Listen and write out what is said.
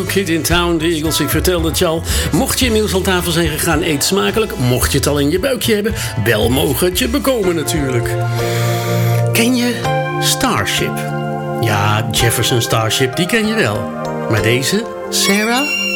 New Kid in Town, de Eagles, ik vertelde het je al. Mocht je inmiddels aan tafel zijn gegaan, eet smakelijk. Mocht je het al in je buikje hebben, wel mogen het je bekomen natuurlijk. Ken je Starship? Ja, Jefferson Starship, die ken je wel. Maar deze, Sarah?